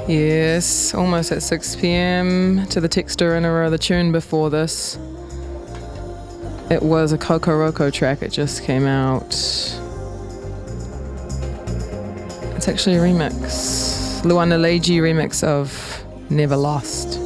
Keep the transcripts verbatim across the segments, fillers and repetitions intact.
Yes, almost at six p.m. To the Texter Inera, the tune before this. It was a Kokoroko track, it just came out. It's actually a remix. Luana Leiji remix of Never Lost.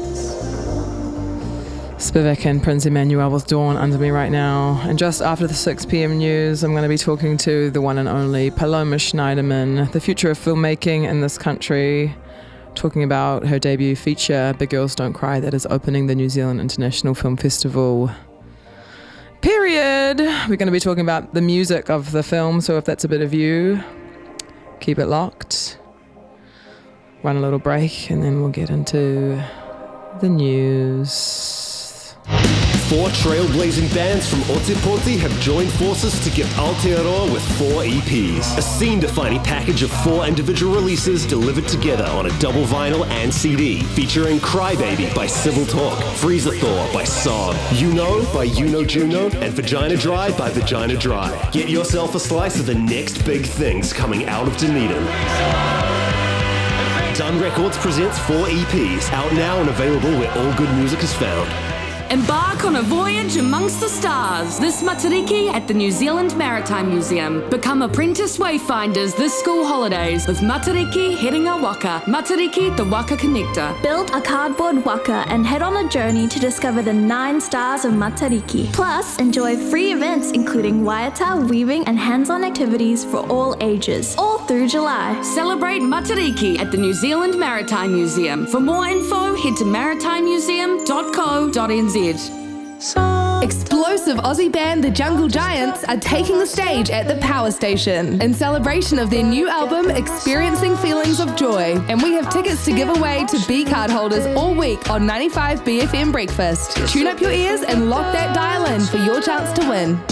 Spivak and Prince Emmanuel with Dawn under me right now. And just after the six p.m. news, I'm going to be talking to the one and only Paloma Schneiderman, the future of filmmaking in this country, talking about her debut feature, Big Girls Don't Cry, that is opening the New Zealand International Film Festival. Period. We're going to be talking about the music of the film, so if that's a bit of you, keep it locked. Run a little break, and then we'll get into the news. Four trailblazing bands from Ōtepoti have joined forces to give Aotearoa with four E Ps. A scene-defining package of four individual releases delivered together on a double vinyl and C D, featuring Crybaby by Civil Talk, Freezer Thor by Sob, You Know by You Know Juno, and Vagina Dry by Vagina Dry. Get yourself a slice of the next big things coming out of Dunedin. Dun Records presents four E Ps, out now and available where all good music is found. Embark on a voyage amongst the stars this Matariki at the New Zealand Maritime Museum. Become apprentice wayfinders this school holidays with Matariki Heringa Waka, Matariki the Waka Connector. Build a cardboard waka and head on a journey to discover the nine stars of Matariki. Plus, enjoy free events including waiata, weaving and hands-on activities for all ages, all through July. Celebrate Matariki at the New Zealand Maritime Museum. For more info, head to maritime museum dot co dot n z. Explosive Aussie band The Jungle Giants are taking the stage at the Power Station in celebration of their new album Experiencing Feelings of Joy, and we have tickets to give away to B card holders all week on ninety-five B F M Breakfast. Tune up your ears and lock that dial in for your chance to win.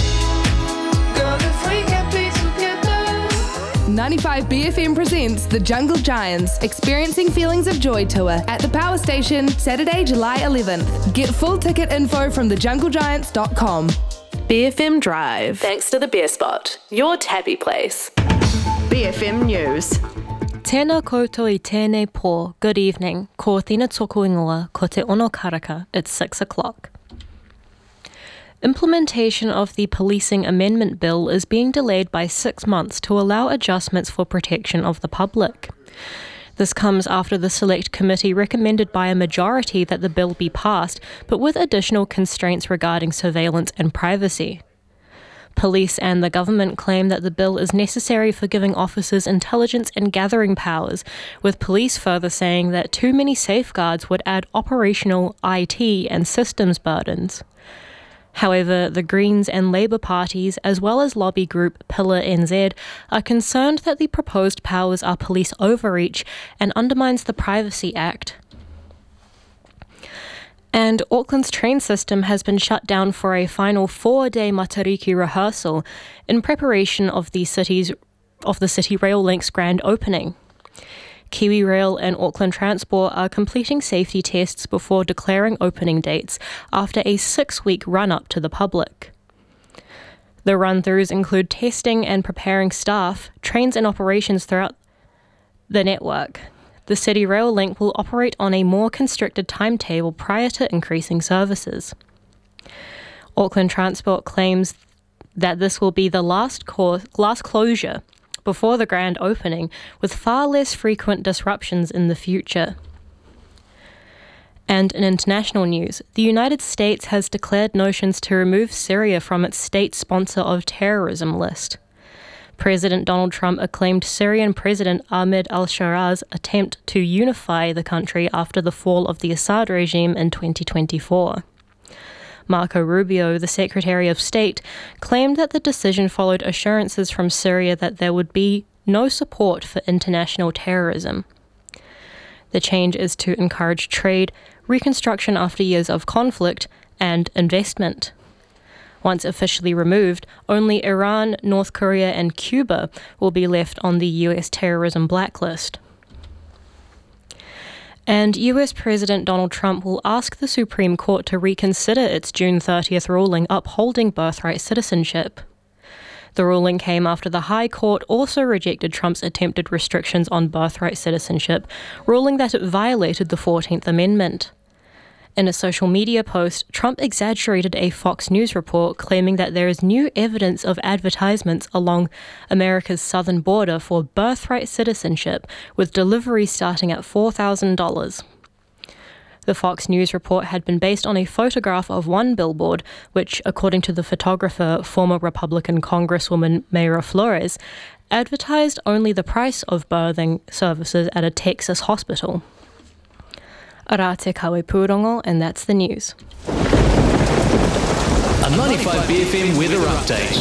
ninety-five B F M presents The Jungle Giants Experiencing Feelings of Joy Tour at the Power Station, Saturday, July eleventh. Get full ticket info from the jungle giants dot com. B F M Drive. Thanks to the Beer Spot, your tabby place. B F M News. Tēnā koutou I tēnei pō. Good evening. Ko Tina tōku ingoa, ko te ono karaka. It's six o'clock. Implementation of the Policing Amendment Bill is being delayed by six months to allow adjustments for protection of the public. This comes after the Select Committee recommended by a majority that the bill be passed, but with additional constraints regarding surveillance and privacy. Police and the government claim that the bill is necessary for giving officers intelligence and gathering powers, with police further saying that too many safeguards would add operational I T and systems burdens. However, the Greens and Labour parties, as well as lobby group Pillar N Z, are concerned that the proposed powers are police overreach and undermines the Privacy Act. And Auckland's train system has been shut down for a final four-day Matariki rehearsal in preparation of the city's of the City Rail Link's grand opening. Kiwi Rail and Auckland Transport are completing safety tests before declaring opening dates after a six-week run-up to the public. The run-throughs include testing and preparing staff, trains and operations throughout the network. The City Rail Link will operate on a more constricted timetable prior to increasing services. Auckland Transport claims that this will be the last, co- last closure before the grand opening, with far less frequent disruptions in the future. And in international news, the United States has declared notions to remove Syria from its state sponsor of terrorism list. President Donald Trump acclaimed Syrian President Ahmed al-Shaara's attempt to unify the country after the fall of the Assad regime in twenty twenty-four. Marco Rubio, the Secretary of State, claimed that the decision followed assurances from Syria that there would be no support for international terrorism. The change is to encourage trade, reconstruction after years of conflict, and investment. Once officially removed, only Iran, North Korea, and Cuba will be left on the U S terrorism blacklist. And U S President Donald Trump will ask the Supreme Court to reconsider its June thirtieth ruling upholding birthright citizenship. The ruling came after the High Court also rejected Trump's attempted restrictions on birthright citizenship, ruling that it violated the fourteenth Amendment. In a social media post, Trump exaggerated a Fox News report claiming that there is new evidence of advertisements along America's southern border for birthright citizenship, with delivery starting at four thousand dollars. The Fox News report had been based on a photograph of one billboard, which, according to the photographer, former Republican Congresswoman Mayra Flores, advertised only the price of birthing services at a Texas hospital. Ara te kawe pūrongo, and that's the news. A ninety-five B F M weather update.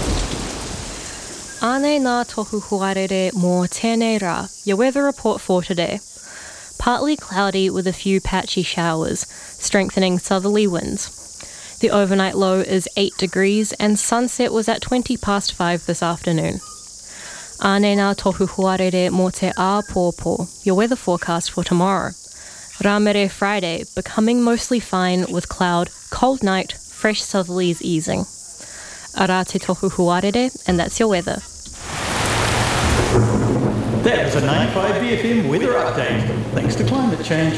Ane nā tohu huarere mō tēnei rā, your weather report for today. Partly cloudy with a few patchy showers, strengthening southerly winds. The overnight low is eight degrees and sunset was at twenty past five this afternoon. Ane nā tohu huarere mō te ā pōpō, your weather forecast for tomorrow. Rāmere Friday, becoming mostly fine with cloud, cold night, fresh southerlies easing. Ara te tohu huarere, and that's your weather. That was a ninety-five B F M weather update, thanks to climate change.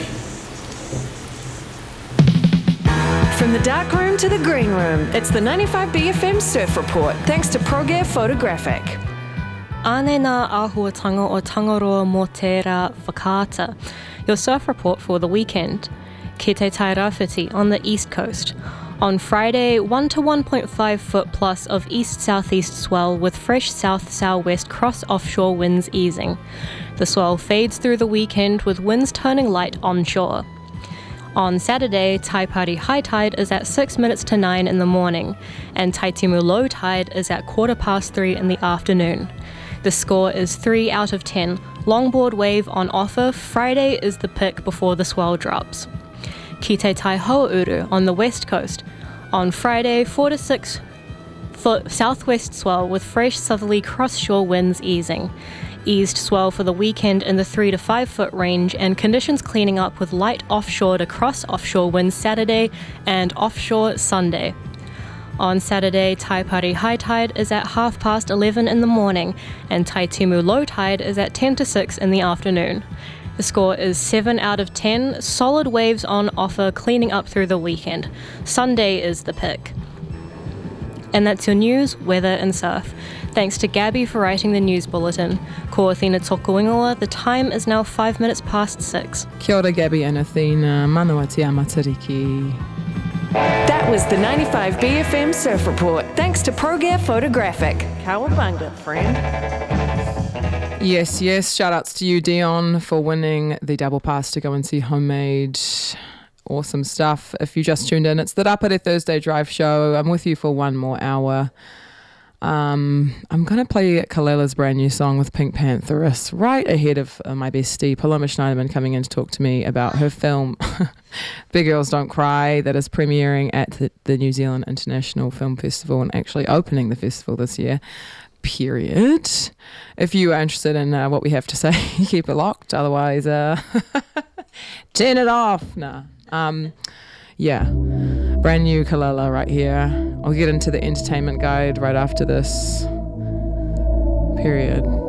From the dark room to the green room, it's the ninety-five B F M Surf Report, thanks to ProGear Photographic. Ane nā āhuatanga o Tangaroa mō te rā whakaata, your surf report for the weekend. Ki te Tairāwhiti on the east coast. On Friday, one to one point five foot plus of east-southeast swell with fresh south-southwest cross-offshore winds easing. The swell fades through the weekend with winds turning light onshore. On Saturday, Taipari high tide is at six minutes to nine in the morning, and Taitimu low tide is at quarter past three in the afternoon. The score is three out of ten. Longboard wave on offer. Friday is the pick before the swell drops. Ki te Taihoauru on the west coast. On Friday, four to six foot southwest swell with fresh southerly cross-shore winds easing. Eased swell for the weekend in the three to five foot range, and conditions cleaning up with light offshore to cross-offshore winds Saturday and offshore Sunday. On Saturday, Taipari high tide is at half past eleven in the morning, and Taitimu low tide is at ten to six in the afternoon. The score is seven out of ten, solid waves on offer cleaning up through the weekend. Sunday is the pick. And that's your news, weather and surf. Thanks to Gabby for writing the news bulletin. Ko Athena tōku ingoa, the time is now five minutes past six. Kia ora, Gabby and Athena. Manawa te Matariki. That was the ninety-five B F M Surf Report, thanks to ProGear Photographic. Kawabunga, friend. Yes, yes. Shout outs to you, Dion, for winning the double pass to go and see Homemade. Awesome stuff. If you just tuned in, it's the Rapare Thursday Drive Show. I'm with you for one more hour. Um, I'm going to play Kalela's brand new song with Pink Pantheress right ahead of uh, my bestie, Paloma Schneiderman, coming in to talk to me about her film, Big Girls Don't Cry, that is premiering at the, the New Zealand International Film Festival and actually opening the festival this year. Period. If you are interested in uh, what we have to say, keep it locked. Otherwise, uh, turn it off. Nah. Um, yeah. Brand new Kalela right here. I'll get into the entertainment guide right after this. Period.